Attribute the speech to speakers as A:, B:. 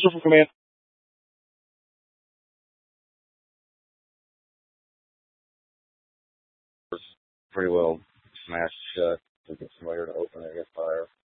A: Answer from command. Pretty well smashed shut. We get somebody here to open it, I guess, fire.